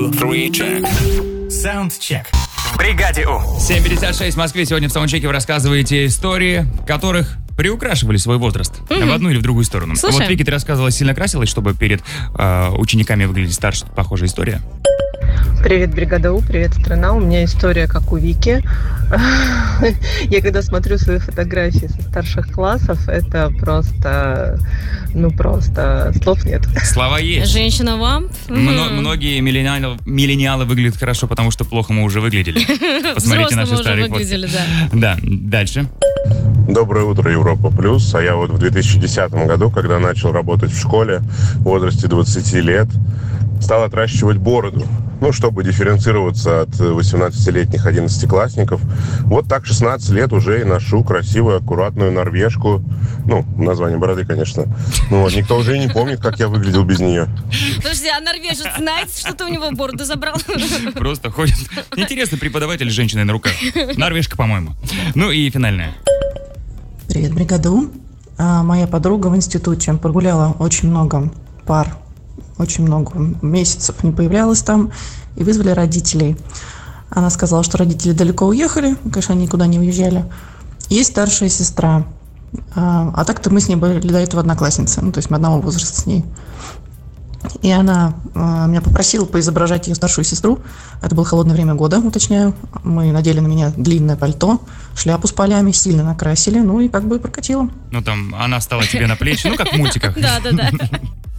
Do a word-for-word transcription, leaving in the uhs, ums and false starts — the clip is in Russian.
Саундчек. В бригаде У. семь пятьдесят шесть в Москве. Сегодня в саундчеке вы рассказываете истории, в которых приукрашивали свой возраст. Mm-hmm. В одну или в другую сторону. Слушаем. Вот Вики, ты рассказывала, сильно красилась, чтобы перед э, учениками выглядеть старше. Похожая история. Привет, бригада У, привет, страна. У меня история, как у Вики. Я когда смотрю свои фотографии со старших классов, это просто, ну просто, слов нет. Слова есть. Женщина вам? Мно- многие миллениалы, миллениалы выглядят хорошо, потому что плохо мы уже выглядели. Посмотрите наши старые фотки. Выглядели, да. Да, дальше. Доброе утро, Европа Плюс. А я вот в две тысячи десятом году, когда начал работать в школе в возрасте двадцати лет, стал отращивать бороду. Ну, чтобы дифференцироваться от восемнадцатилетних одиннадцатиклассников. Вот так шестнадцать лет уже и ношу красивую, аккуратную норвежку. Ну, название бороды, конечно. Ну вот, никто уже и не помнит, как я выглядел без нее. Подожди, а норвежец знает, что ты у него бороду забрал? Просто ходит. Интересный преподаватель с женщиной на руках. Норвежка, по-моему. Ну и финальная. Привет, бригада У. А, моя подруга в институте прогуляла очень много пар, очень много месяцев не появлялась там, и вызвали родителей. Она сказала, что родители далеко уехали, конечно, они никуда не уезжали. Есть старшая сестра, а, а так-то мы с ней были до этого одноклассницы, ну, то есть мы одного возраста с ней. И она э, меня попросила поизображать ее старшую сестру. Это было холодное время года, уточняю. Мы надели на меня длинное пальто, шляпу с полями, сильно накрасили, ну и как бы прокатило. Ну там, она стала тебе на плечи, ну как в мультиках. Да, да, да.